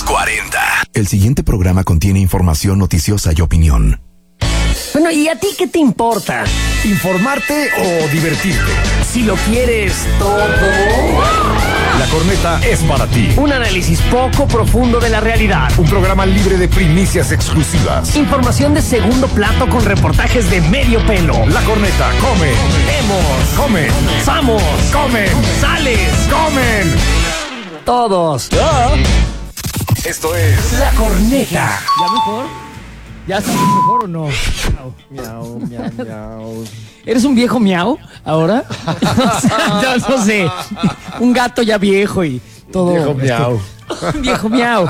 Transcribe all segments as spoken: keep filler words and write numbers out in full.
cuarenta. El siguiente programa contiene información noticiosa y opinión. Bueno, ¿y a ti qué te importa? ¿Informarte o divertirte? Si lo quieres todo. La Corneta es para ti. Un análisis poco profundo de la realidad. Un programa libre de primicias exclusivas. Información de segundo plato con reportajes de medio pelo. La Corneta come. Vemos. Comen. Vamos. Comen. Sales. Comen. Todos. Esto es La Corneta. ¿Ya mejor? ¿Ya estás mejor o no? Miau, miau, miau. ¿Eres un viejo miau ahora? O sea, yo no sé. Un gato ya viejo y todo. Viejo miau. Un viejo miau.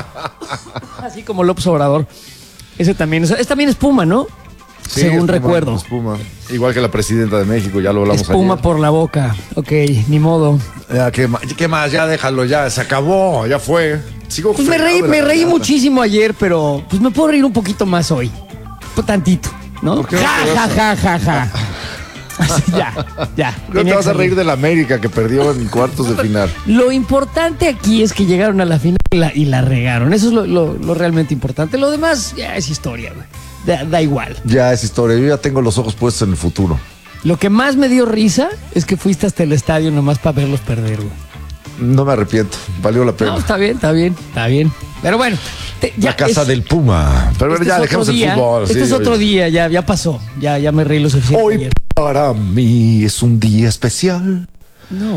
Así como López Obrador. Ese también es, es también espuma, ¿no? Sí, según espuma, recuerdo. Espuma. Igual que la presidenta de México, ya lo hablamos Espuma ayer. por la boca. Ok, ni modo. Ya, ¿qué, más? ¿Qué más? Ya déjalo, ya. Se acabó, ya fue. Sigo Pues me fregado reí, de la me reí garganta. muchísimo ayer, pero pues me puedo reír un poquito más hoy. Pues tantito, ¿no? ¿Por qué no Ja, te ja, vas ja, ja, ja. Así, ya, ya. ¿Por qué te Tenía vas que a reír salir. de la América que perdió en cuartos de final? Lo importante aquí es que llegaron a la final y la, y la regaron. Eso es lo, lo- lo realmente importante. Lo demás ya es historia, güey. Da, da igual. Ya es historia. Yo ya tengo los ojos puestos en el futuro. Lo que más me dio risa es que fuiste hasta el estadio nomás para verlos perder, güey. No me arrepiento. Valió la pena. No, está bien, está bien, está bien. Pero bueno, te- ya la casa es- del Puma. Pero este ya es dejemos otro el día, fútbol. Este sí, es otro oye. día, ya, ya pasó. Ya, ya me reí lo suficiente Hoy ayer. para mí es un día especial. No.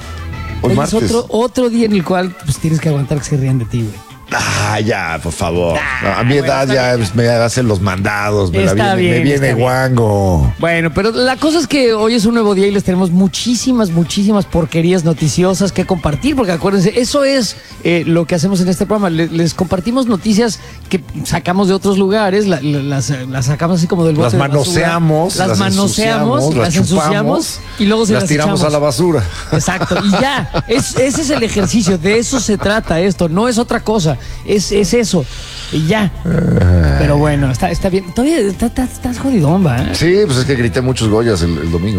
Hoy Hoy es martes. otro, otro día en el cual pues, tienes que aguantar que se rían de ti, güey. Ah, ya, por favor. Ah, a mi bueno, edad está ya bien. me hacen los mandados, me, la Está viene, bien, me viene está bien. guango. Bueno, pero la cosa es que hoy es un nuevo día y les tenemos muchísimas, muchísimas porquerías noticiosas que compartir, porque acuérdense, eso es eh, lo que hacemos en este programa. Le- les compartimos noticias que sacamos de otros lugares, la- la- las, las sacamos así como del bote Las de basura. manoseamos, las, las manoseamos, ensuciamos, las las ensuciamos chupamos, y luego se las, las tiramos echamos. a la basura. Exacto, y ya, es, ese es el ejercicio, de eso se trata esto, no es otra cosa, es, es eso, y ya. Pero bueno, está, está bien, todavía está- está- estás jodidón, ¿va? Sí, pues es que grité muchos Goyas el, el domingo.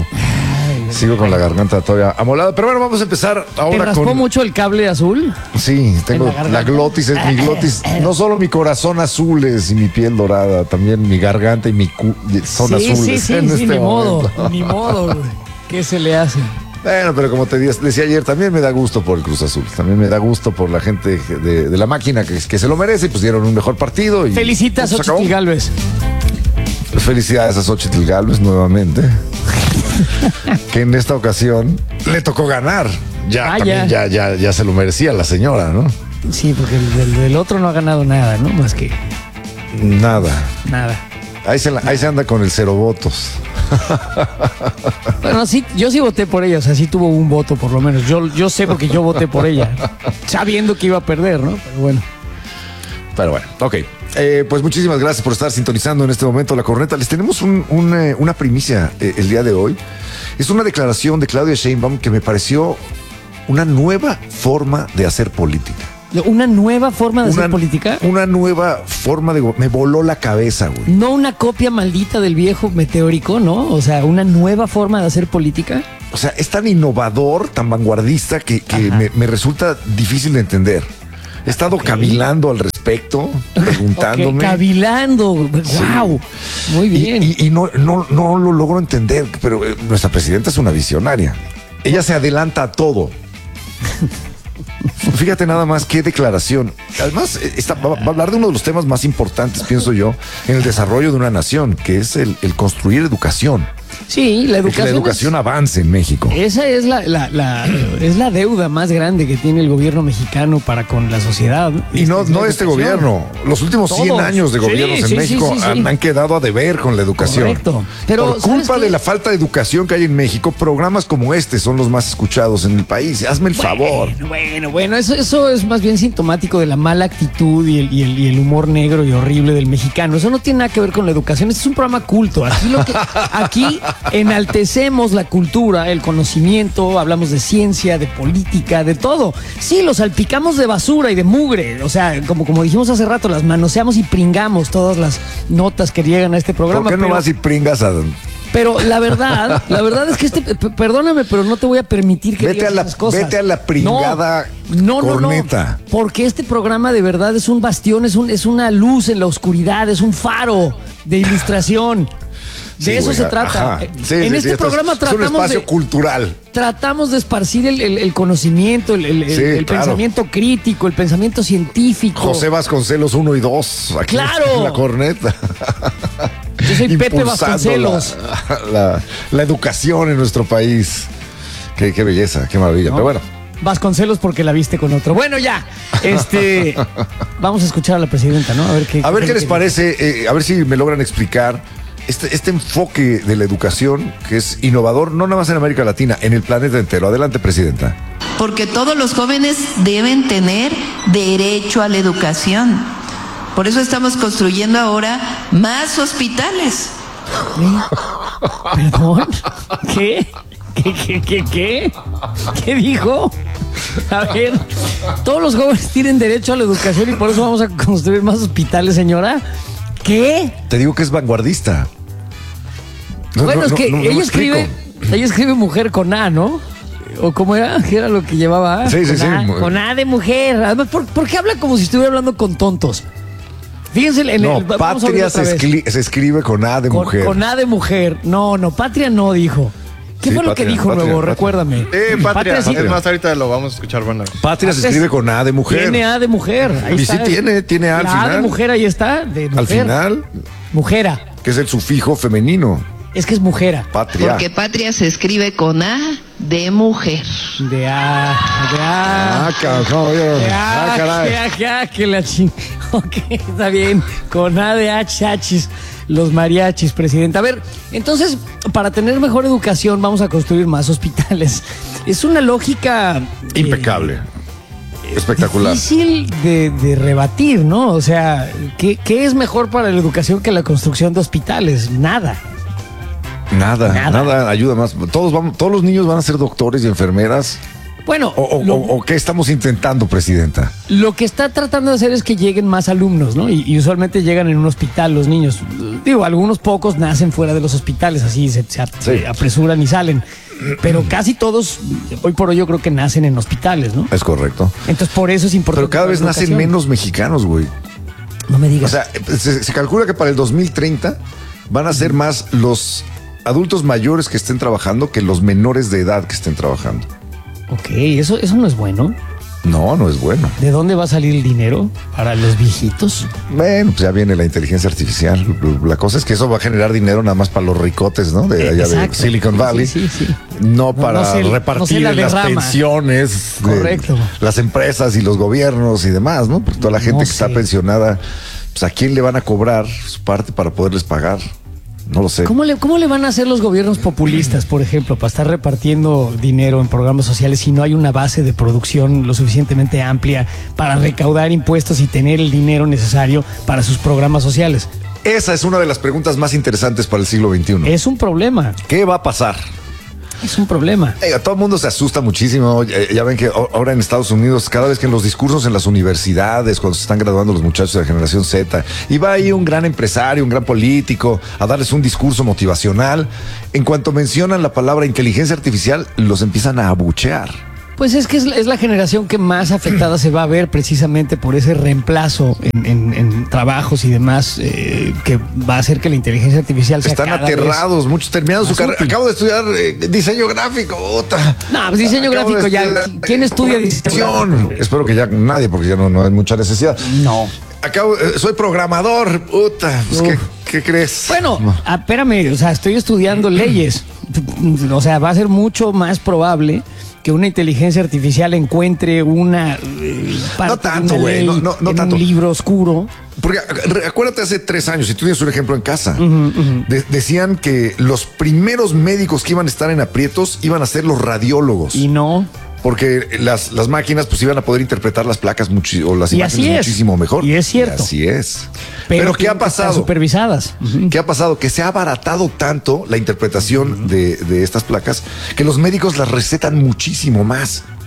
Sigo con la garganta todavía amolada. Pero bueno, vamos a empezar ¿Te ahora raspó con. mucho el cable azul? Sí, tengo en la la, garganta? glotis, es mi glotis. No solo mi corazón azules y mi piel dorada, también mi garganta y mi cu son sí, azules. sí, sí, en sí, este ni modo, momento. ni modo, güey. ¿Qué se le hace? Bueno, pero como te di- decía ayer, también me da gusto por el Cruz Azul. También me da gusto por la gente de, de la máquina que, que se lo merece. Pues dieron un mejor partido. Y Felicitas a pues, se acabó. Xochitl Gálvez. Felicidades a Xochitl Gálvez nuevamente. Que en esta ocasión le tocó ganar. Ya, Ah, también ya. ya. Ya, ya se lo merecía la señora, ¿no? Sí, porque el del, del otro no ha ganado nada, ¿no? Más que Nada. nada. Ahí se, la- ahí se anda con el cero votos. Bueno, sí, yo sí voté por ella, o sea, sí tuvo un voto por lo menos. Yo, yo sé porque yo voté por ella, sabiendo que iba a perder, ¿no? Pero bueno. Pero bueno, ok. Eh, pues muchísimas gracias por estar sintonizando en este momento La Corneta. Les tenemos un- un, eh, una primicia eh, el día de hoy. Es una declaración de Claudia Sheinbaum que me pareció una nueva forma de hacer política. Una nueva forma de Una, hacer política. una nueva forma de... Me voló la cabeza, güey. No una copia maldita del viejo meteórico, ¿no? O sea, una nueva forma de hacer política. O sea, es tan innovador, tan vanguardista que, que Ajá. me, me resulta difícil de entender. He estado cavilando al respecto, preguntándome. Ok, cavilando. Wow. Muy Y, bien. y- y no, no, no lo logro entender, pero eh, nuestra presidenta es una visionaria. Ella se adelanta a todo. Fíjate nada más qué declaración. Además, eh, está- va, va a hablar de uno de los temas más importantes, pienso yo, en el desarrollo de una nación, que es el, el construir educación. Sí, la El que educación. la educación es- avance en México. Esa es la, la- la- es la deuda más grande que tiene el gobierno mexicano para con la sociedad. Y no, Es la no este educación. gobierno. Los últimos cien Todos. años de Sí, gobiernos en sí, sí, México sí, sí. Han, han quedado a deber con la educación. Correcto. Pero, Por ¿sabes culpa qué? de la falta de educación que hay en México, programas como este son los más escuchados en el país. Hazme el favor. Bueno, bueno, bueno, eso, eso es más bien sintomático de la mala actitud y el, y el- y el humor negro y horrible del mexicano. Eso no tiene nada que ver con la educación. Este es un programa culto. Aquí, lo que, aquí enaltecemos la cultura, el conocimiento, hablamos de ciencia, de política, de todo. Sí, lo salpicamos de basura y de mugre. O sea, como, como dijimos hace rato, las manoseamos y pringamos todas las notas que llegan a este programa. ¿Por qué no pero- vas y pringas a Pero la verdad, la verdad es que este, p- perdóname, pero no te voy a permitir que Vete digas a la- esas cosas. vete a la pringada no, no, no, corneta. no, porque este programa de verdad es un bastión, es un, es una luz en la oscuridad, es un faro de ilustración. De Sí, eso güey, se trata. ajá. Eh, Sí, en sí, este sí, esto programa es, tratamos es un espacio de, cultural. tratamos de esparcir el, el- el conocimiento, el, el- Sí, el claro. pensamiento crítico, el pensamiento científico. José Vasconcelos uno y dos. Aquí ¡Claro! en la corneta. Yo soy Pepe Impulsando Vasconcelos. La, la- la educación en nuestro país. Qué, qué belleza, qué maravilla. ¿No? Pero bueno, Vasconcelos porque la viste con otro. Bueno, ya. Este, vamos a escuchar a la presidenta, ¿no? A ver qué, a ver qué les qué- parece, eh, a ver si me logran explicar este, este enfoque de la educación que es innovador, no nada más en América Latina, en el planeta entero. Adelante, presidenta. Porque todos los jóvenes deben tener derecho a la educación. Por eso estamos construyendo ahora más hospitales. ¿Eh? ¿Perdón? ¿Qué? ¿Qué, qué, qué, qué? ¿Qué dijo? A ver, todos los jóvenes tienen derecho a la educación y por eso vamos a construir más hospitales, señora. ¿Qué? Te digo que es vanguardista. No, Bueno, no, es que no, no me ella explico. escribe, ella escribe mujer con A, ¿no? ¿O cómo era? ¿Qué era lo que llevaba? Sí, sí, con sí. A, con A de mujer. Además, ¿por, por qué habla como si estuviera hablando con tontos? Fíjense en No, el. vamos a patria oírlo se, otra vez. escri- se escribe con A de Con, mujer. con A de mujer. No, no, patria no dijo. ¿Qué Sí, fue lo patria, que dijo patria, nuevo? patria. Recuérdame. Eh, patria. sí. Es más, ahorita lo vamos a escuchar, bueno. Patria se escribe con A de mujer. Tiene A de mujer. Ahí Y está. sí tiene, tiene A al La A de final. mujer, ahí está. De mujer. Al final, Mujera. que es el sufijo femenino. Es que es mujera. Patria. Porque patria se escribe con A de mujer. De A. De A. Ah, cabrón. De Ah, A. caray. Que, que, que, que la ching. Ok, está bien. Con A de H, Hachis. Los mariachis, presidenta. A ver, entonces, para tener mejor educación, vamos a construir más hospitales. Es una lógica. eh, Impecable. Espectacular. Difícil de, de rebatir, ¿no? O sea, ¿qué, ¿qué es mejor para la educación que la construcción de hospitales? Nada. Nada, Nada. nada, ayuda más. Todos vamos, todos los niños van a ser doctores y enfermeras. Bueno, O, o- lo, o- o qué estamos intentando, presidenta. lo que está tratando de hacer es que lleguen más alumnos, ¿no? Y, y usualmente llegan en un hospital los niños. Digo, algunos pocos nacen fuera de los hospitales, así se, se ap- Sí. se apresuran y salen. Pero casi todos, hoy por hoy, yo creo que nacen en hospitales, ¿no? Es correcto. Entonces, por eso es importante. Pero cada la vez nacen educación. menos mexicanos, güey. No me O digas. sea, se, se calcula que para el dos mil treinta van a ser más los adultos mayores que estén trabajando que los menores de edad que estén trabajando. Ok, eso, eso no es bueno. No, no es bueno. ¿De dónde va a salir el dinero para los viejitos? Bueno, pues ya viene la inteligencia artificial. La cosa es que eso va a generar dinero nada más para los ricotes, ¿no? De allá Exacto. de Silicon Sí, Valley. sí, sí, sí. No No, para no se- no repartir se la en las derrama. pensiones. de Correcto. las empresas y los gobiernos y demás, ¿no? Porque toda la gente No que está sé. pensionada, pues a quién le van a cobrar su parte para poderles pagar. No lo sé. ¿Cómo le, ¿Cómo le van a hacer los gobiernos populistas, por ejemplo, para estar repartiendo dinero en programas sociales si no hay una base de producción lo suficientemente amplia para recaudar impuestos y tener el dinero necesario para sus programas sociales? Esa es una de las preguntas más interesantes para el siglo veintiuno. Es un problema, ¿Qué va a pasar? es un problema. Eh, todo el mundo se asusta muchísimo. Eh, ya ven que o- ahora en Estados Unidos, cada vez que en los discursos en las universidades, cuando se están graduando los muchachos de la generación Z, y va ahí un gran empresario, un gran político, a darles un discurso motivacional, en cuanto mencionan la palabra inteligencia artificial, los empiezan a abuchear. Pues es que es, la- es la generación que más afectada se va a ver precisamente por ese reemplazo en, en- en trabajos y demás eh, que va a hacer que la inteligencia artificial sea Están cada vez- aterrados, muchos terminados su más carrera. útil. Acabo de estudiar eh, diseño gráfico. Ota. No, pues diseño Acabo gráfico de ya. estudiar, ¿Quién eh, estudia diseño programación. Espero que ya nadie, porque ya no, no hay mucha necesidad. No. Acabo, eh, soy programador. Puta, pues, ¿qué, qué crees? Bueno, ah, espérame, o sea, estoy estudiando leyes. O sea, va a ser mucho más probable que una inteligencia artificial encuentre una eh, parte No tanto, de una güey, ley no, no, no en tanto. un libro oscuro. Porque re- acuérdate hace tres años, si tú tienes un ejemplo en casa, de- decían que los primeros médicos que iban a estar en aprietos iban a ser los radiólogos. Y no. Porque las, las máquinas pues iban a poder interpretar las placas muchi- o las Y imágenes así es. muchísimo mejor. Y es cierto. Y así es. Pero, ¿qué tienen ha que estar pasado? Supervisadas. Ujú. ¿Qué ha pasado? Que se ha abaratado tanto la interpretación de, de estas placas que los médicos las recetan muchísimo más.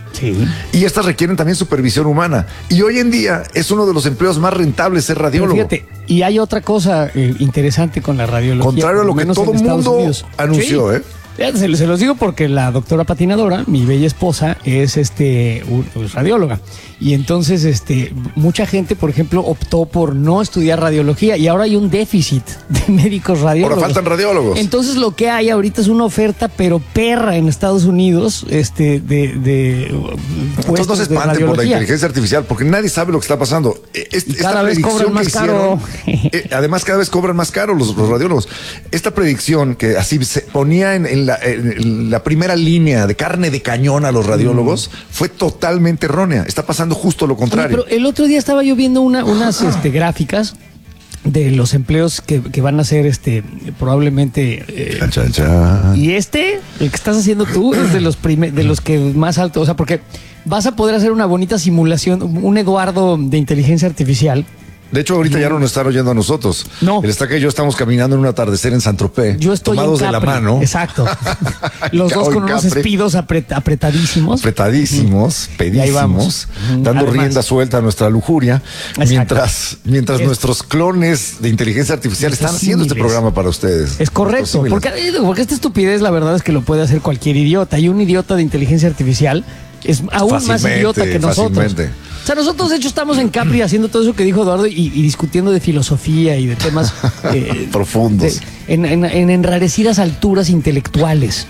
Sí. Y estas requieren también supervisión humana. Y hoy en día es uno de los empleos más rentables ser Pero radiólogo. fíjate, y hay otra cosa eh, interesante con la radiología. Contrario a lo por que menos todo en el Estados mundo Unidos. anunció, Sí. ¿eh? Ya, Se, se los digo porque la doctora patinadora, mi bella esposa, es este u- pues, radióloga. Y entonces, este, mucha gente, por ejemplo, optó por no estudiar radiología y ahora hay un déficit de médicos radiólogos. Ahora faltan radiólogos. Entonces, lo que hay ahorita es una oferta, pero perra en Estados Unidos, este, de, de uh, Entonces puestos no se de espanten por la radiología. inteligencia artificial, porque nadie sabe lo que está pasando. Eh, es- Y esta cada vez predicción cobran más que caro. hicieron, eh, además, cada vez cobran más caro los, los radiólogos. Esta predicción que así se ponía en, en la, en la primera línea de carne de cañón a los radiólogos fue totalmente errónea. Está pasando justo lo Oye, contrario. pero el otro día estaba yo viendo una, unas este, gráficas de los empleos que, que van a ser este probablemente eh, Chan, chan, chan. y este el que estás haciendo tú es de los prime- de los que más alto, o sea, porque vas a poder hacer una bonita simulación, un Eduardo de inteligencia artificial. De hecho, ahorita ya no nos están oyendo a nosotros. No. El Estaca y yo estamos caminando en un atardecer en Saint-Tropez, Yo estoy tomados en de la Capri. mano. Exacto. Los dos Hoy con unos Capri. espidos apret- apretadísimos. Apretadísimos, Y ahí vamos. pedísimos, Ujú. dando Además. rienda suelta a nuestra lujuria, Exacto. mientras, mientras Es- nuestros clones de inteligencia artificial están Nuestros haciendo este símiles. programa para ustedes. Es correcto, Nuestros símiles. porque, eh, porque esta estupidez la verdad es que lo puede hacer cualquier idiota y un idiota de inteligencia artificial es aún más Fácilmente, idiota que nosotros. fácilmente. O sea, nosotros de hecho estamos en Capri haciendo todo eso que dijo Eduardo y, y discutiendo de filosofía y de temas eh, Profundos. de- en, en- en enrarecidas alturas intelectuales.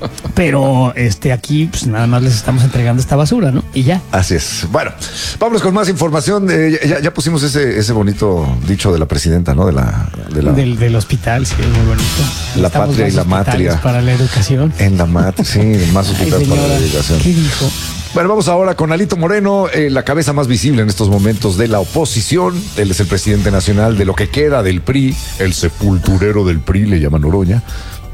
Pero este aquí pues nada más les estamos entregando esta basura, ¿no? Y ya. Así es. Bueno, vámonos con más información. Eh, ya, ya pusimos ese, ese bonito dicho de la presidenta, ¿no? De la, de la Del, del hospital, sí, es muy bonito. La Necesitamos patria y más la hospitales matria. para la educación. en la mat, sí, más Ay, hospital para la señora, dedicación. ¿qué dijo? Bueno, vamos ahora con Alito Moreno, eh, la cabeza más visible en estos momentos de la oposición. Él es el presidente nacional de lo que queda del P R I, el sepulturero del P R I, le llaman Noroña.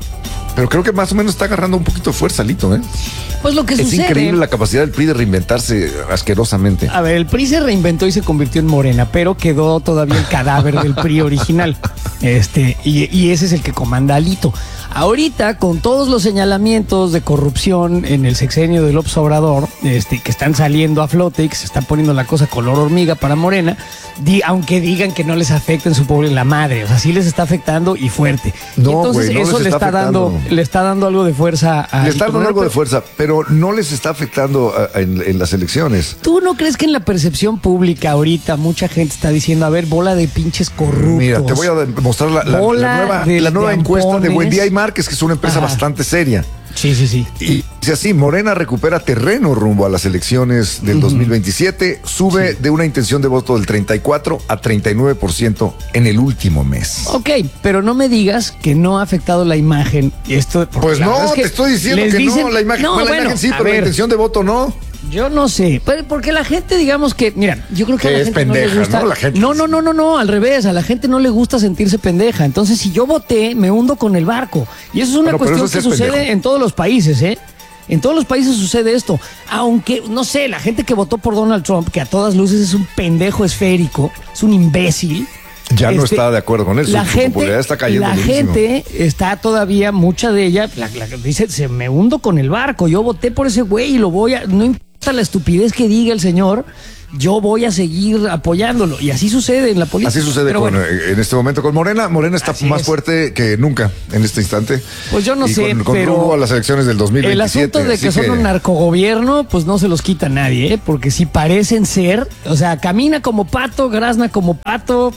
Pero creo que más o menos está agarrando un poquito de fuerza, Alito, ¿eh? Pues lo que Es sucede. increíble la capacidad del P R I de reinventarse asquerosamente. A ver, el P R I se reinventó y se convirtió en Morena, pero quedó todavía el cadáver del P R I original. Este, y, y ese es el que comanda Alito. Ahorita, con todos los señalamientos de corrupción en el sexenio de López Obrador, este, que están saliendo a flote y que se está poniendo la cosa color hormiga para Morena, di- aunque digan que no les afecta en su pobre la madre, o sea, sí les está afectando y fuerte. No, y entonces güey, no eso les le está está dando, afectando. le está dando algo de fuerza a Le está Alito dando Moreno, algo de pero- fuerza, pero no les está afectando a- a- en, en las elecciones. ¿Tú no crees que en la percepción pública ahorita mucha gente está diciendo, a ver, bola de pinches corruptos? Mira, te voy a mostrar la, la- la Bola nueva, de la nueva encuesta de lampones. Buendía y Márquez, que es una empresa Ajá. bastante seria. Sí, sí, sí. Y si así, Morena recupera terreno rumbo a las elecciones del dos mil veintisiete, sube de una intención de voto del treinta y cuatro a treinta y nueve por ciento en el último mes. Ok, pero no me digas que no ha afectado la imagen. Esto, porque Pues la no, verdad es que te estoy diciendo les que dicen- no, la imagen, No, la bueno, imagen sí, a pero la ver, intención de voto no. Yo no sé, pero porque la gente, digamos que, mira, yo creo que Que a la es gente no pendeja, le gusta. ¿no? La gente- no, no, no, no, no, al revés, a la gente no le gusta sentirse pendeja. Entonces, si yo voté, me hundo con el barco. Y eso es una Bueno, pero cuestión eso que es ser sucede pendejo. en todos los países, ¿eh? En todos los países sucede esto. Aunque, no sé, la gente que votó por Donald Trump, que a todas luces es un pendejo esférico, es un imbécil. Ya no Este, está de acuerdo con él. Su, La su gente, popularidad está cayendo. la durísimo. gente está todavía, mucha de ella, la, la- dice, se me hundo con el barco. Yo voté por ese güey y lo voy a, no importa la estupidez que diga el señor, yo voy a seguir apoyándolo. Y así sucede en la política. Así sucede Pero con, bueno, eh, en este momento con Morena. Morena está Así más es. fuerte que nunca en este instante. Pues yo no Y sé, con, con pero rumbo a las elecciones del dos mil el veintisiete. asunto de que así son un narcogobierno, pues no se los quita nadie, ¿eh? Porque si parecen ser, o sea, camina como pato, grazna como pato,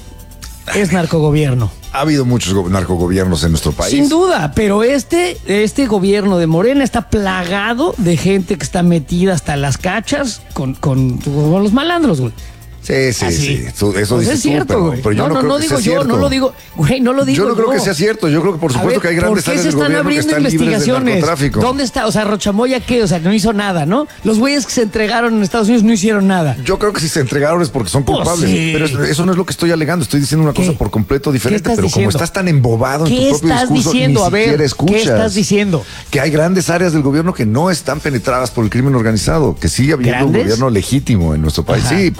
es narcogobierno. Ha habido muchos go- narcogobiernos en nuestro país. Sin duda, pero este, este gobierno de Morena está plagado de gente que está metida hasta las cachas con, con, con los malandros, güey. Sí, sí, Así. sí. Tú- Eso Pues dices es tú, cierto, pero, güey. pero yo no, no, no, creo no que digo sea yo, cierto. no lo digo, güey, no lo digo Yo no creo que sea cierto. Yo creo que por A supuesto ver, que hay ¿por grandes qué áreas se del están gobierno que abriendo están libres del investigaciones? narcotráfico. ¿Dónde está? O sea, Rochamoya, ¿qué? O sea, no hizo nada, ¿no? Los güeyes que se entregaron en Estados Unidos no hicieron nada. Yo creo que si se entregaron es porque son Pues culpables. sí. Pero eso, eso no es lo que estoy alegando. Estoy diciendo una ¿Qué? cosa por completo diferente. estás Pero como diciendo? estás tan embobado en tu ¿Qué propio estás discurso, diciendo? ni A ver, siquiera ¿qué escuchas. estás diciendo? Que hay grandes áreas del gobierno que no están penetradas por el crimen organizado. Que sigue habiendo un ¿Grandes? gobierno legítimo en nuestro país. Ajá. Sí, por supuesto.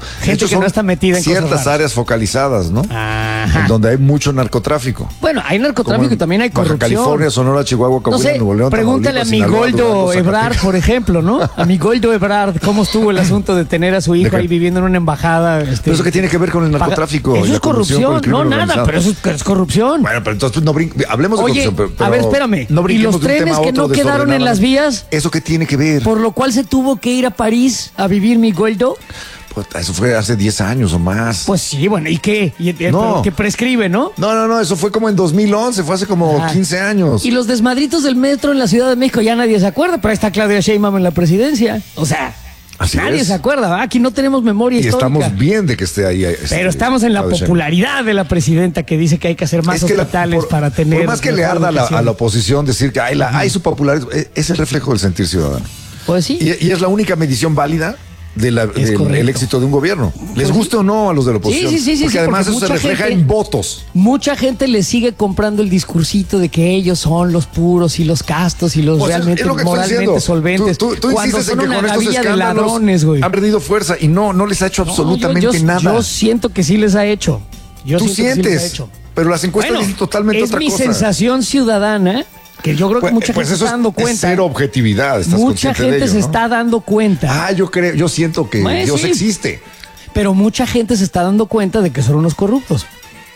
De Gente hecho, que son no está metida en cosas ciertas raras. áreas focalizadas, ¿no? Ajá. En donde hay mucho narcotráfico. Bueno, hay narcotráfico Como y también hay Baja corrupción. California, Sonora, Chihuahua, No Coahuila, sé, Nuevo León, pregúntale a Tamaulipas, mi Sinaloa, Goldo Durango, Ebrard, Zacatecas. por ejemplo, ¿no? A mi Goldo Ebrard, ¿cómo estuvo el asunto de tener a su hijo qué? ahí viviendo en una embajada? Este, ¿Pero eso qué tiene que ver con el paga- narcotráfico? y Eso la es corrupción, con el crimen no nada, organizado? pero eso es, es corrupción. Bueno, pero entonces no brin- hablemos de Oye, corrupción. Pero, pero a ver, espérame. no ¿Y brinquemos los de un tema trenes a que otro no quedaron en las desordenadamente. vías? ¿Eso qué tiene que ver? Por lo cual se tuvo que ir a París a vivir mi Goldo. Pues, eso fue hace diez años o más. Pues sí, bueno, ¿y qué? Y, eh, No. pero que prescribe, ¿no? No, no, no, eso fue como en dos mil once, fue hace como Ah. quince años. Y los desmadritos del metro en la Ciudad de México ya nadie se acuerda, pero ahí está Claudia Sheinbaum en la presidencia. O sea, Así nadie es. se acuerda, ¿va? Aquí no tenemos memoria Y histórica. estamos bien de que esté ahí. este, Pero estamos en la Claudia Sheinbaum. popularidad de la presidenta que dice que hay que hacer más Es que la- hospitales por- para tener. Por más que le mejor arda a la, educación. a la oposición decir que hay, la, hay su popularidad, es- es el reflejo del sentir ciudadano. Pues sí. Y, y es la única medición válida de la- Es del correcto. el éxito de un gobierno. Les guste o no a los de la oposición. Sí, sí, sí, sí, porque sí, además porque eso se mucha refleja gente- en votos. Mucha gente le sigue comprando el discursito de que ellos son los puros y los castos y los Pues es- realmente es lo que estoy moralmente diciendo. solventes. Tú, tú- tú cuando insistes son en que una con estos gavilla de escándalos ladrones, güey. han perdido fuerza y no, no les ha hecho No, absolutamente yo, yo- nada. Yo siento que sí les ha hecho. Yo Tú siento que sí les ha sientes, hecho. pero las encuestas Bueno, dicen totalmente es otra mi cosa. sensación ciudadana que yo creo que Pues, mucha pues gente se eso está dando es, es cuenta. cero objetividad. Estás Mucha consciente de gente ello, se ¿no? está dando cuenta. Ah, yo creo, yo siento que Bueno, Dios sí. existe. Pero mucha gente se está dando cuenta de que son unos corruptos.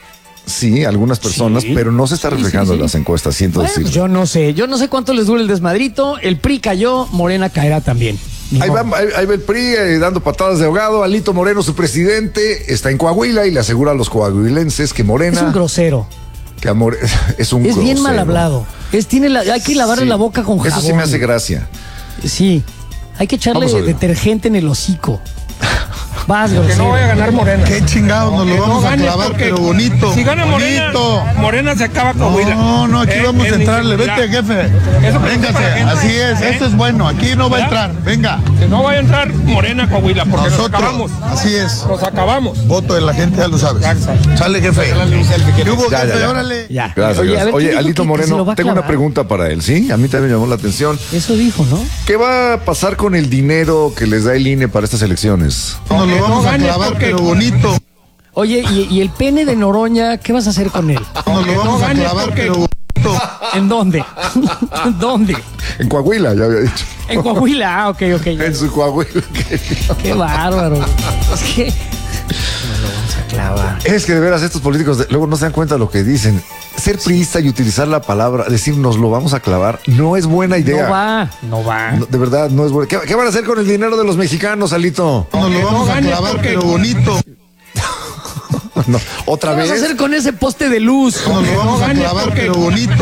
Sí, algunas personas, Sí. pero no se está Sí, reflejando sí, en sí. las encuestas, siento Bueno, decir. pues yo no sé. Yo no sé cuánto les dura el desmadrito. El P R I cayó, Morena caerá también. Ni Ahí modo. va, ahí, ahí va el P R I eh, dando patadas de ahogado. Alito Moreno, su presidente, está en Coahuila y le asegura a los coahuilenses que Morena. Es un grosero. que amor, es un Es bien grosero. mal hablado. Es, tiene la- hay que lavarle Sí. la boca con jabón. Eso sí me hace gracia. Sí. Hay que echarle Vamos a ver. detergente en el hocico. Vas, grosero. Que no vaya a ganar Morena. Qué chingados nos lo Que vamos no a gane, clavar, porque pero bonito. Si gana Morena, bonito. Morena se acaba Coahuila. No, no, aquí Eh, vamos a en entrarle. inseguridad. Vete, jefe. Eso que Véngase, para la gente. así es. ¿Eh? Esto es bueno. Aquí no va a ¿Ya? entrar. Venga. Que no vaya a entrar Morena a Coahuila, porque nos Nosotros. acabamos. Así es. Nos acabamos. Voto de la gente, ya lo sabes. Exacto. Sale, jefe. ¿Qué hubo, Ya, ya, jefe? ya. Órale. Ya. Gracias, Oye, a gracias. ver, Oye, ¿quién dijo Alito que- que se lo Moreno, va a tengo una clavar? pregunta para él, ¿sí? A mí también me llamó la atención. Eso dijo, ¿no? ¿Qué va a pasar con el dinero que les da el I N E para estas elecciones? Nos Que lo no vamos a gane, clavar, porque- pero bonito. Oye, y, y el pene de Noroña, ¿qué vas a hacer con él? Nos Que lo no vamos a gane, clavar, porque- pero bonito. ¿En dónde? ¿En dónde? En Coahuila, ya había dicho. En Coahuila. Ah, ok, ok. ya. En su Coahuila. Qué bárbaro. Es que. No lo vamos a clavar. Es que de veras estos políticos de- luego no se dan cuenta de lo que dicen. Ser priista y utilizar la palabra, decir nos lo vamos a clavar, no es buena idea. No va, no va. No, de verdad, no es buena. ¿Qué, qué van a hacer con el dinero de los mexicanos, Alito? Nos lo Que no vamos a gane, clavar, porque- pero bonito. No, ¿otra ¿Qué vas vez? a hacer con ese poste de luz? Nos lo vamos a gane, clavar, porque- pero bonito.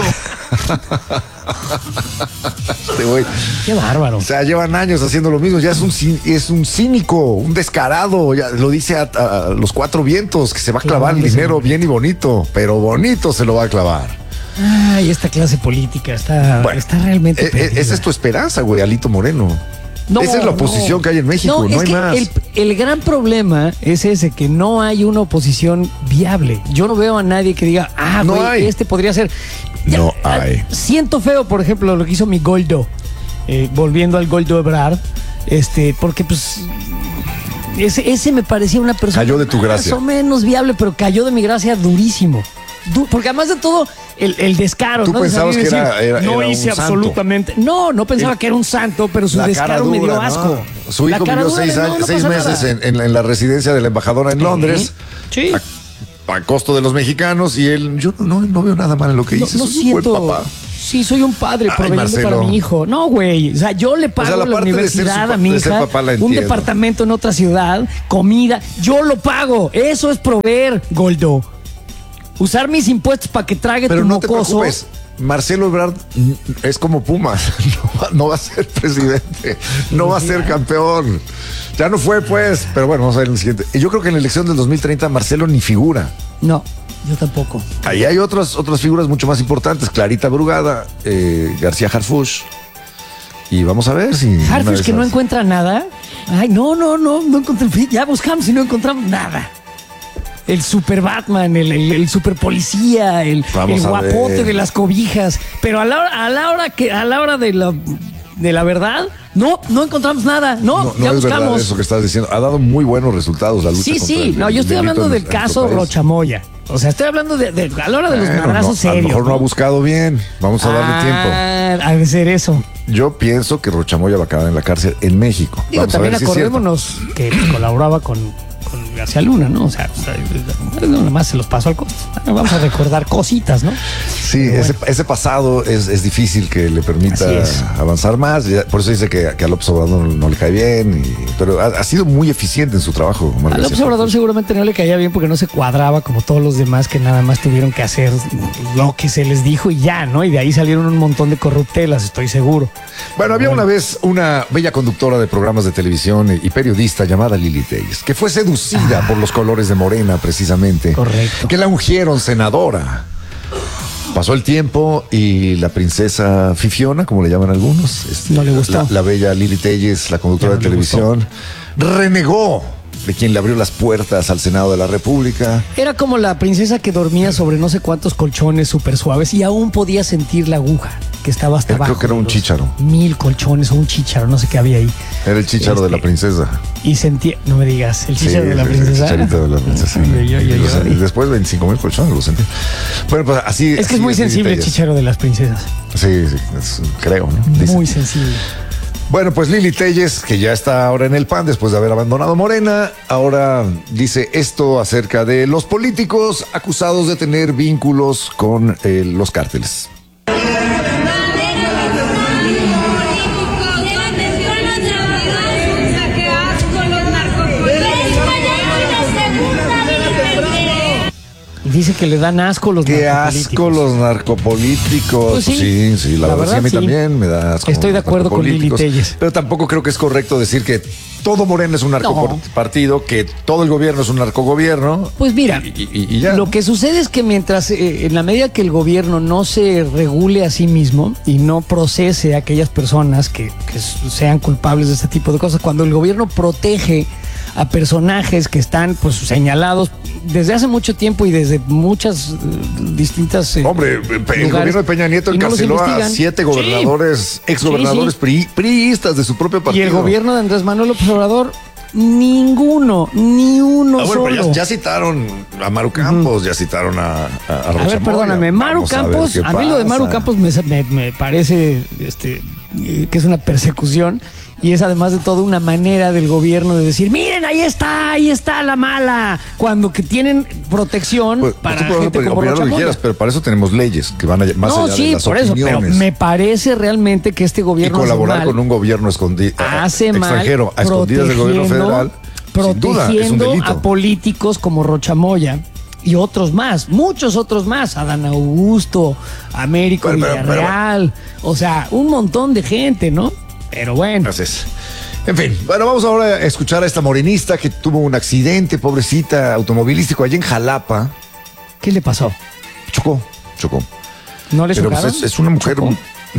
Este güey. Qué bárbaro. O sea, llevan años haciendo lo mismo. Ya es un, cín- es un cínico, un descarado. Ya lo dice a, a los cuatro vientos que se va a clavar el Clavándose. dinero bien y bonito, pero bonito se lo va a clavar. Ay, esta clase política está, Bueno, está realmente. Eh, eh, perdida. esa es tu esperanza, güey, Alito Moreno. No, Esa es la oposición no. que hay en México, no, es hay que más. El, el gran problema es ese, que no hay una oposición viable. Yo no veo a nadie que diga, ah, No güey, hay. este podría ser. No ah, hay. Siento feo, por ejemplo, lo que hizo mi Goldo, eh, volviendo al Goldo Ebrard, este, porque pues ese, ese me parecía una persona Cayó de tu gracia. más o menos viable, pero cayó de mi gracia durísimo. Du- porque además de todo, el, el descaro. Tú ¿no? De pensabas salir y que era- decir, era- no era un hice santo. absolutamente. No, no pensaba El- que era un santo, pero su La cara descaro me dio dura, ¿no? asco. Su La hijo cara vivió dura seis, de, no, años- no seis pasa meses nada. en, en la, en la residencia de la embajadora en Londres. Sí. A, a costo de los mexicanos. Y él, yo no, no veo nada mal en lo que No, hice. no Soy un buen siento. papá. Sí, soy un padre Ay, proveyendo Marcelo. para mi hijo. No, güey. O sea, yo le pago O sea, la la parte de ser su universidad pa- a mi de ser hija, papá la un entiendo. departamento en otra ciudad, comida. Yo lo pago. Eso es proveer, Goldo. Usar mis impuestos para que trague Pero tu no te mocoso. preocupes. Marcelo Ebrard mm, es como Pumas. No va, no va a ser presidente. No va a ser campeón. Ya no fue, pues. Pero bueno, vamos a ver en el siguiente. Y yo creo que en la elección del dos mil treinta Marcelo ni figura. No, yo tampoco. Ahí hay otras, otras figuras mucho más importantes. Clarita Brugada, eh, García Harfuch. Y vamos a ver si... una de Harfuch que no esas- encuentra nada. Ay, no, no, no, no encontré. Ya buscamos y no encontramos nada. El super Batman, el, el, el super policía, el, Vamos el a guapote ver. de las cobijas. Pero a la hora, a la hora que, a la hora de la de la verdad, no, no encontramos nada. No, No, no ya es verdad buscamos. eso que estás diciendo. Ha dado muy buenos resultados la lucha. Sí, contra sí, el- no, el yo estoy delito hablando en del nuestro caso país. Rochamoya. O sea, estoy hablando de, de a la hora de los Bueno, madrazos no, a serios. lo mejor no ha buscado bien. Vamos a darle tiempo. Ah, ha de ser eso. Yo pienso que Rochamoya va a acabar en la cárcel en México. Digo, Vamos a también ver si es cierto. acordémonos que colaboraba con, con García Luna, ¿no? O sea, o sea, no, nada más se los pasó al costo. Vamos a recordar cositas, ¿no? Sí, Pero ese, bueno. ese pasado es, es difícil que le permita Así es. avanzar más. Ya- Por eso dice que, que a López Obrador no, no le cae bien. y- pero ha, ha sido muy eficiente en su trabajo. Omar A López García. Obrador seguramente no le caía bien porque no se cuadraba como todos los demás que nada más tuvieron que hacer lo que se les dijo y ya, ¿no? Y de ahí salieron un montón de corruptelas, estoy seguro. Bueno, había una vez una bella conductora de programas de televisión y periodista llamada Lili Telles, que fue seducida por los colores de Morena, precisamente. Correcto. Que la ungieron senadora. Pasó el tiempo y la princesa Fifiona, como le llaman algunos, este, No le gustó. La, la bella Lili Telles, la conductora Ya no de le televisión, renegó de quien le abrió las puertas al Senado de la República. Era como la princesa que dormía sobre no sé cuántos colchones súper suaves y aún podía sentir la aguja que estaba hasta Creo abajo. que era de un los chícharo. Mil colchones o un chícharo, no sé qué había ahí. Era el chícharo de la Este, princesa. Y sentía, no me digas, el Sí, chícharo de la sí, princesa. El chicharito de la princesa. Hombre, yo- yo- Y lo yo- sentí. Y después veinticinco mil colchones lo sentí. Bueno, pues así. Es que así es muy Lili sensible el Telles. chícharo de las princesas. Sí, sí, es- creo, ¿no? Dicen. Muy sensible. Bueno, pues Lili Telles, que ya está ahora en el P A N después de haber abandonado Morena, ahora dice esto acerca de los políticos acusados de tener vínculos con eh, los cárteles. Dice que le dan asco los Qué narcopolíticos. asco los narcopolíticos. Pues sí, sí, sí, la, la verdad, sí, verdad, a mí sí. también me da asco. Estoy de los acuerdo con Lili narcopolíticos. Telles. Pero tampoco creo que es correcto decir que todo Morena es un narcopartido, que todo el gobierno es un narcogobierno. Pues mira, Y, y- y ya. lo que sucede es que mientras, eh, en la medida que el gobierno no se regule a sí mismo y no procese a aquellas personas que, que sean culpables de este tipo de cosas, cuando el gobierno protege a personajes que están pues señalados desde hace mucho tiempo y desde muchas eh, distintas eh, Hombre, Pe- el lugares, gobierno de Peña Nieto y no los encarceló a investigan. siete Sí. gobernadores, exgobernadores Sí, sí. pri- priistas de su propio Y partido. el gobierno de Andrés Manuel López Obrador, ninguno, ni uno Ah, bueno, pero solo. ya, ya citaron a Maru Campos, ya citaron a, a, a A ver, Rocha perdóname, Moya. Maru Vamos a ver Campos, qué a, mí lo de Maru pasa. Campos me, me- me parece este, eh, que es una persecución y es además de todo una manera del gobierno de decir, miren, ahí está, ahí está la mala, cuando que tienen protección Pues, para tú puedes gente opinar como lo Rocha que Moya. quieras, pero para eso tenemos leyes que van a, más No, allá sí, de las por eso, pero opiniones. me parece realmente que este y gobierno hace colaborar mal, con un gobierno escondido, hace mal extranjero, a escondidas del gobierno protegiendo- federal, sin duda, es un protegiendo delito. a políticos como Rocha Moya y otros más, muchos otros más, Adán Augusto, Américo Pero, pero, pero, Villarreal, o sea, un montón de gente, ¿no? Pero bueno, Así es. En fin, bueno, vamos ahora a escuchar a esta morenista que tuvo un accidente, pobrecita, automovilístico allá en Jalapa. ¿qué le pasó? Chocó, chocó. ¿No le Pero pues, chocaron? es, es una mujer. ¿Chocó?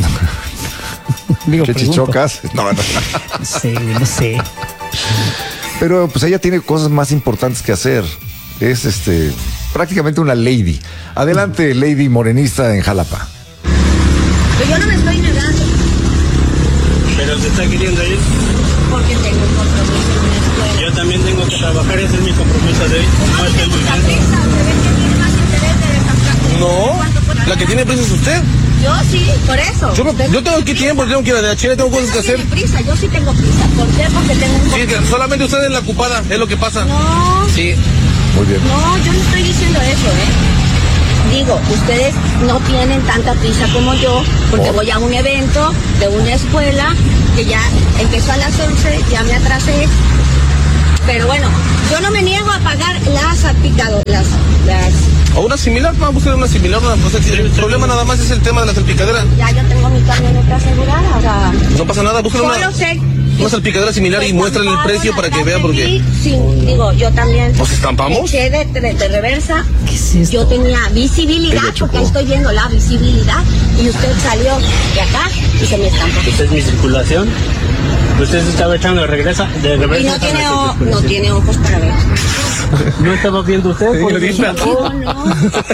Digo, ¿Qué pregunto. chichocas? No, no. No sé, no sé. Pero pues ella tiene cosas más importantes que hacer. Es este prácticamente una lady. Adelante, lady morenista en Jalapa. Pero yo no me estoy negando, Pero se está queriendo ir. porque tengo un compromiso en una escuela. Yo también tengo que trabajar, ese es mi compromiso de hoy. No No estoy tiene mucha viviendo. prisa, se ve que tiene más interés de descansar. No, ¿Cuánto puede- la que tiene prisa es usted. Yo sí, por eso. Yo, Usted- yo tengo que tiempo, tengo que ir a la Chile, tengo cosas que Usted hacer. no tiene prisa, yo sí tengo prisa. ¿Por qué? Porque tengo un Sí, compromiso. que solamente usted es la ocupada, es lo que pasa. No, Sí. Muy bien. no, yo no estoy diciendo eso, ¿eh? Digo, ustedes no tienen tanta prisa como yo, porque ¿Por? voy a un evento de una escuela que ya empezó a las once, ya me atrasé. Pero bueno, yo no me niego a pagar las salpicadoras, las, las, O una similar, vamos a buscar una similar. Una, pues, el problema nada más es el tema de la salpicadera. ya yo tengo mi camioneta asegurada, o sea, No pasa nada, busquen una, solo sé. una salpicadera similar y muéstrale el precio para que vea, porque. Sí, digo, yo también. ¿Nos estampamos? Eché de, de, de reversa. ¿Qué es esto? Yo tenía visibilidad, Ella chocó. porque estoy viendo la visibilidad, y usted salió de acá y se me estampó. Esta es mi circulación. Usted se estaba echando de regresa, de reversa. Y no tiene, o- no tiene ojos para ver. ¿No estaba viendo usted? Señorita. No, no.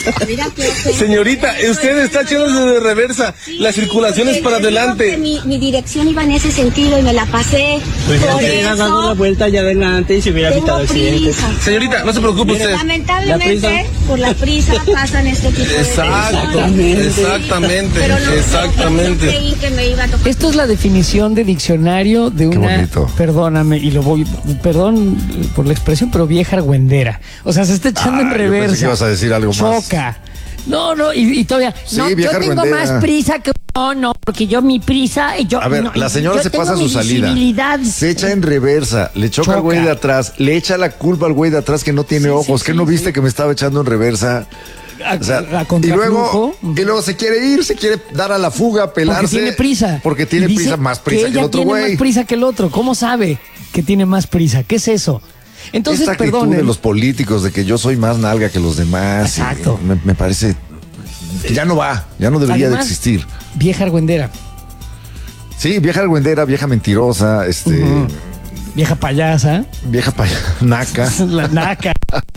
Mira que- que- Señorita, usted está echándose de reversa. Sí, La circulación es porque para te digo adelante. que Mi, mi dirección iba en ese sentido y me la pasé. Pues ya Por se hubiera dado una eso vuelta allá adelante y se hubiera evitado tengo accidentes. prisa. Señorita, no se preocupe usted. Lamentablemente, La prisa. por la prisa pasan este tipo de Exacto, decisiones. exactamente, Pero no, exactamente. No, no creí que me iba a tocar. Esto es la definición de diccionario de Qué una, bonito. perdóname, y lo voy, perdón por la expresión, pero vieja argüendera. O sea, se está echando Ah, en yo reversa. pensé que ibas a decir algo más. Choca. No, no, y, y todavía. Sí, no, yo vieja tengo argüendera. más prisa que. No, no, porque yo mi prisa. Yo, A ver, no, la señora yo se tengo pasa mi su salida. visibilidad. Se echa en reversa, le choca, Choca. al güey de atrás, le echa la culpa al güey de atrás que no tiene Sí, ojos. sí, ¿Qué sí, no viste sí. que me estaba echando en reversa? A- O sea, a y contraflujo. luego, y luego se quiere ir, se quiere dar a la fuga, pelarse. Porque tiene prisa. Porque tiene Y dice prisa, más prisa que, ella el otro tiene güey. más prisa que el otro. ¿Cómo sabe que tiene más prisa? ¿Qué es eso? Entonces, Esta actitud perdón. de los políticos de que yo soy más nalga que los demás. y Exacto. Me, me parece. Ya no va, ya no debería Además, de existir. Vieja argüendera. Sí, vieja argüendera, vieja mentirosa, este, Ujú. Vieja payasa. vieja paya, naca. La naca.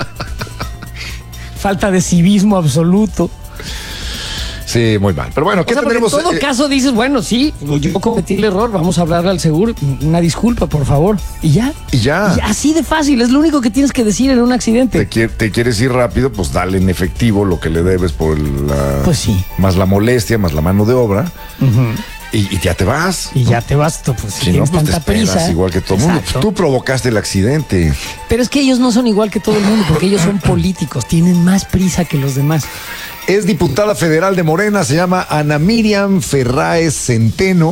Falta de civismo absoluto. Sí, muy mal. Pero bueno, ¿qué O sea, porque tendremos? en todo eh, caso dices, bueno, sí, yo cometí el error, vamos a hablarle al seguro, una disculpa, por favor. Y ya. Y ya. Y así de fácil, es lo único que tienes que decir en un accidente. Te, quier- te quieres ir rápido, pues dale en efectivo lo que le debes por la. Pues sí. Más la molestia, más la mano de obra. y, y ya te vas. Y ya te vas, tú, pues si Si no, tienes pues te tanta esperas prisa. igual que todo el mundo. Exacto. Tú provocaste el accidente. Pero es que ellos no son igual que todo el mundo, porque ellos son políticos, tienen más prisa que los demás. Es diputada federal de Morena, se llama Ana Miriam Ferráez Centeno.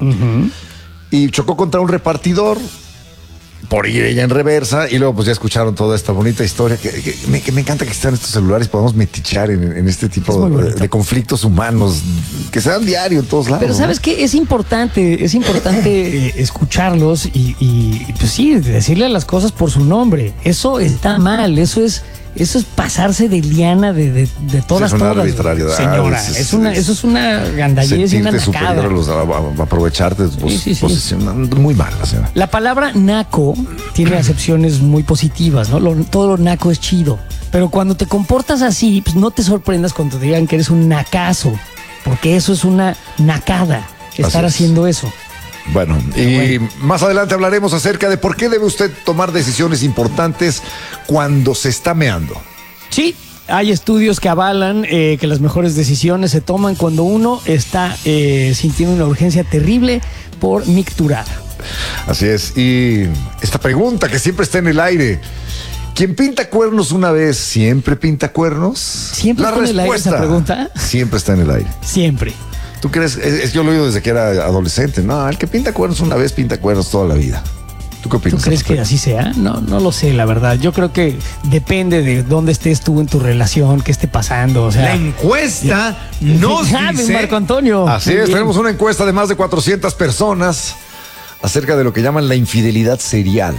Y chocó contra un repartidor por ir ella en reversa. Y luego pues ya escucharon toda esta bonita historia. Que, que me, que me encanta que estén estos celulares. Podemos metichar en, en este Es tipo muy de, bonito. de conflictos humanos que se dan diario en todos lados. Pero ¿no? ¿sabes qué? Es importante, es importante eh, escucharlos y, y, y, pues sí, decirle las cosas por su nombre. Eso está mal, eso es... Eso es pasarse de liana de, de, de todas, Sí, es una todas. arbitrariedad. Señora, Es- es- es una, eso es una gandallez y una Sentirte superior nacada. a los, a, a- a aprovecharte de tu Sí, sí, sí. posición. Muy mal, la señora. La palabra naco tiene acepciones muy positivas, ¿no? Lo- todo lo naco es chido. Pero cuando te comportas así, pues no te sorprendas cuando te digan que eres un nacazo. Porque eso es una nacada, estar es. haciendo eso. Bueno, y más adelante hablaremos acerca de por qué debe usted tomar decisiones importantes cuando se está meando. Sí, hay estudios que avalan eh, que las mejores decisiones se toman cuando uno está eh, sintiendo una urgencia terrible por micturar. Así es. Y esta pregunta que siempre está en el aire. ¿Quién pinta cuernos una vez siempre pinta cuernos? ¿Siempre La está en el aire esa respuesta pregunta? siempre está en el aire. Siempre. ¿Tú crees? Es, es- yo lo he oído desde que era adolescente. No, el que pinta cuernos una vez pinta cuernos toda la vida. ¿Tú qué ¿Tú opinas? crees que así sea? No, no lo sé, la verdad. Yo creo que depende de dónde estés tú en tu relación, qué esté pasando. O sea, La encuesta nos ¿sabe, dice... Marco Antonio? Así Muy es, bien. tenemos una encuesta de más de cuatrocientas personas acerca de lo que llaman la infidelidad serial.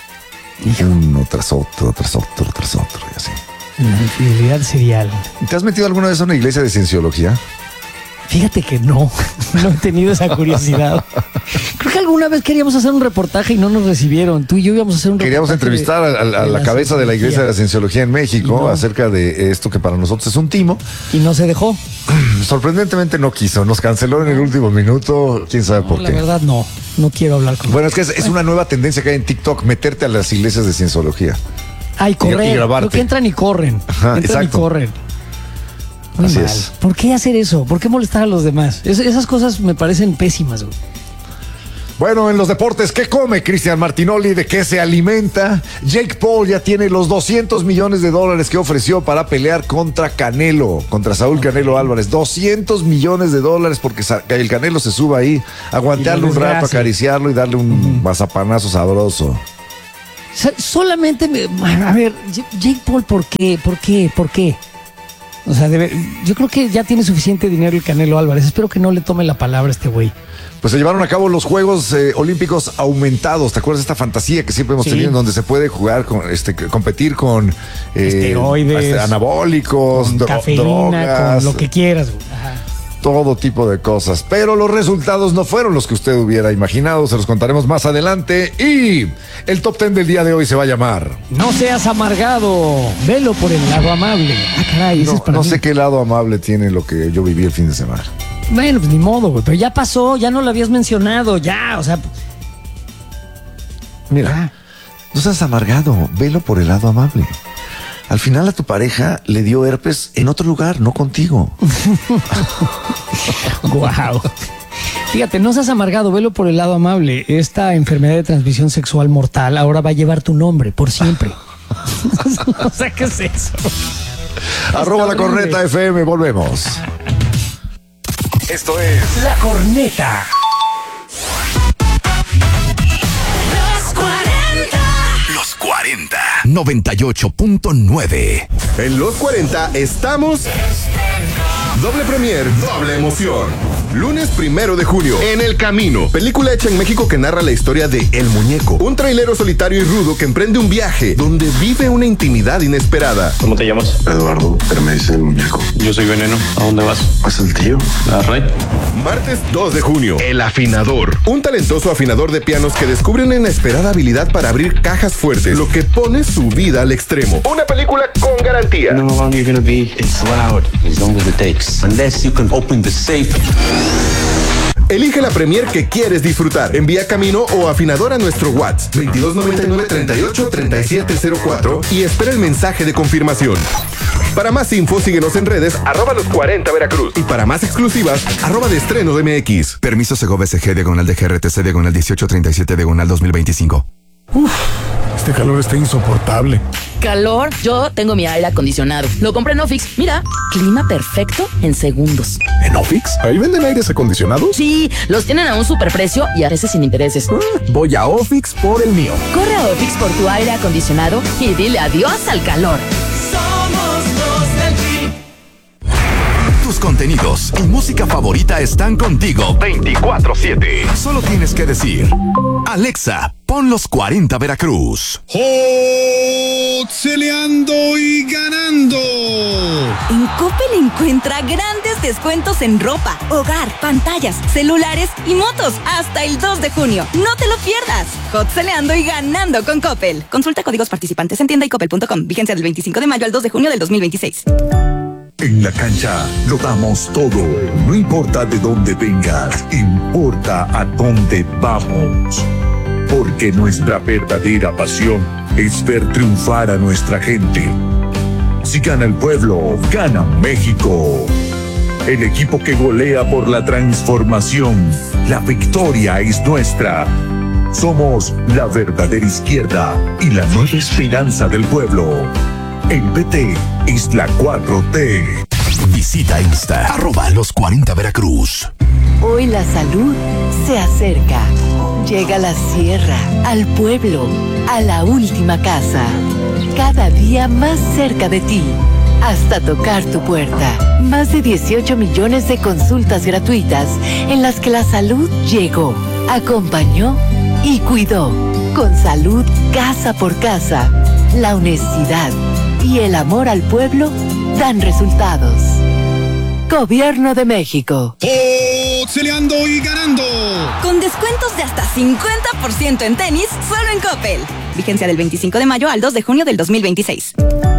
Uno tras otro, tras otro, tras otro, y así. La infidelidad serial. ¿Te has metido alguna vez a una iglesia de cienciología? Fíjate que no, no he tenido esa curiosidad. Creo que alguna vez queríamos hacer un reportaje y no nos recibieron. Tú y yo íbamos a hacer un Queríamos reportaje. entrevistar de- a, a- a de la cabeza de la iglesia de la cienciología en México Y no. acerca de esto que para nosotros es un timo. Y no se dejó. Sorprendentemente no quiso, nos canceló en el último minuto, quién sabe No, por la qué. verdad no, no quiero hablar con Bueno, es que es, es una nueva tendencia que hay en TikTok, meterte a las iglesias de cienciología. Ay, correr. y grabarte. Creo que entran y corren. Ajá, entran exacto. y corren. Muy Así mal. es. ¿Por qué hacer eso? ¿Por qué molestar a los demás? Es- esas cosas me parecen pésimas, güey. Bueno, en los deportes, ¿qué come Cristian Martinoli? ¿De qué se alimenta? Jake Paul ya tiene los doscientos millones de dólares que ofreció para pelear contra Canelo, contra Saúl Canelo Álvarez. doscientos millones de dólares porque sa- el Canelo se suba ahí, aguantarle Y lo un rato, desgracia. acariciarlo y darle un mazapanazo sabroso. O sea, solamente, me- a ver, J- Jake Paul, ¿por qué? ¿Por qué? ¿Por qué? O sea, debe- yo creo que ya tiene suficiente dinero el Canelo Álvarez. Espero que no le tome la palabra a este güey. Pues se llevaron a cabo los Juegos eh, Olímpicos aumentados. ¿Te acuerdas de esta fantasía que siempre hemos Sí. tenido en donde se puede jugar, con, este, competir con eh, Esteroides, hasta anabólicos, Con dro- cafeína, drogas? con lo que quieras, güey. Ajá. todo tipo de cosas, pero los resultados no fueron los que usted hubiera imaginado, se los contaremos más adelante y el top ten del día de hoy se va a llamar No seas amargado, velo por el lado amable. Ah, caray, ese No, es para no mí. sé qué lado amable tiene lo que yo viví el fin de semana. Bueno, pues ni modo, güey, pero ya pasó, ya no lo habías mencionado, ya, o sea... Mira, no seas amargado, velo por el lado amable. Al final a tu pareja le dio herpes en otro lugar, no contigo. Guau. Fíjate, no seas amargado, velo por el lado amable. Esta enfermedad de transmisión sexual mortal ahora va a llevar tu nombre por siempre. O sea, ¿qué es eso? Arroba la corneta F M, volvemos. Esto es La Corneta. Los cuarenta. noventa y ocho punto nueve. En los cuarenta estamos... Doble premier, doble emoción. Lunes primero de junio, En el Camino, película hecha en México que narra la historia de El Muñeco, un trailero solitario y rudo que emprende un viaje donde vive una intimidad inesperada. ¿Cómo te llamas? Eduardo, pero me dice el muñeco. Yo soy Veneno. ¿A dónde vas? ¿Es el tío? ¿A Ray? Martes dos de junio, El Afinador, un talentoso afinador de pianos que descubre una inesperada habilidad para abrir cajas fuertes, lo que pone su vida al extremo. Una película con garantía. No how long you're gonna be, it's loud, as long as it takes. Unless you can open the safe. Elige la premier que quieres disfrutar. Envía Camino o Afinador a nuestro WhatsApp veintidós noventa y nueve, treinta y ocho, treinta y siete cero cuatro y espera el mensaje de confirmación. Para más info, síguenos en redes, arroba los cuarenta Veracruz. Y para más exclusivas, arroba de estrenos M X. Permiso Segov S G, diagonal de G R T C, diagonal dieciocho treinta y siete, diagonal dos mil veinticinco. Uf, este calor está insoportable. ¿Calor? Yo tengo mi aire acondicionado. Lo compré en Ofix. Mira, clima perfecto en segundos. ¿En Ofix? ¿Ahí venden aires acondicionados? Sí, los tienen a un superprecio y a veces sin intereses. Voy a Ofix por el mío. Corre a Ofix por tu aire acondicionado y dile adiós al calor. Somos los del Tri. Tus contenidos y música favorita están contigo veinticuatro siete. Solo tienes que decir: Alexa, pon los cuarenta Veracruz. Celeando y ganando. En Coppel encuentra grandes descuentos en ropa, hogar, pantallas, celulares y motos hasta el dos de junio. No te lo pierdas. Hot-celeando y ganando con Coppel. Consulta códigos participantes en tienda y coppel punto com. Vigencia del veinticinco de mayo al dos de junio del dos mil veintiséis. En la cancha lo damos todo. No importa de dónde vengas, importa a dónde vamos. Porque nuestra verdadera pasión es ver triunfar a nuestra gente. Si gana el pueblo, gana México. El equipo que golea por la transformación. La victoria es nuestra. Somos la verdadera izquierda y la nueva esperanza del pueblo. El P T es la cuatro T. Visita Insta, arroba los cuarenta Veracruz. Hoy la salud se acerca. Llega a la sierra, al pueblo, a la última casa. Cada día más cerca de ti, hasta tocar tu puerta. Más de dieciocho millones de consultas gratuitas en las que la salud llegó, acompañó y cuidó. Con salud casa por casa, la honestidad y el amor al pueblo dan resultados. Gobierno de México. Celeando y ganando. Con descuentos de hasta cincuenta por ciento en tenis, solo en Coppel. Vigencia del veinticinco de mayo al dos de junio del dos mil veintiséis.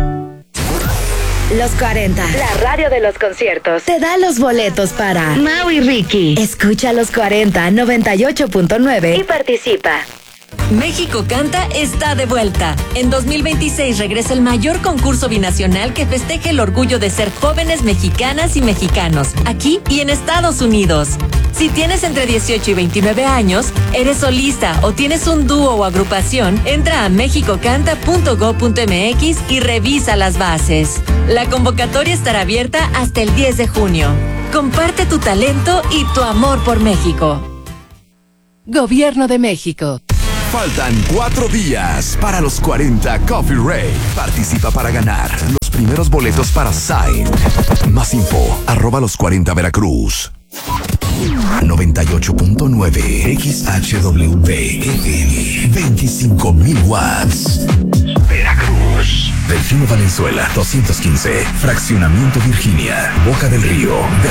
Los cuarenta, la radio de los conciertos, te da los boletos para Mau y Ricky. Escucha Los cuarenta, noventa y ocho punto nueve y participa. México Canta está de vuelta. En dos mil veintiséis regresa el mayor concurso binacional que festeje el orgullo de ser jóvenes mexicanas y mexicanos, aquí y en Estados Unidos. Si tienes entre dieciocho y veintinueve años, eres solista o tienes un dúo o agrupación, entra a mexico canta punto gob punto m x y revisa las bases. La convocatoria estará abierta hasta el diez de junio. Comparte tu talento y tu amor por México. Gobierno de México. Faltan cuatro días para los cuarenta Coffee Rave. Participa para ganar los primeros boletos para Side. Más info, arroba los cuarenta Veracruz. noventa y ocho punto nueve X H W F M. veinticinco mil watts. Veracruz. Delfino Valenzuela, doscientos quince. Fraccionamiento Virginia. Boca del Río.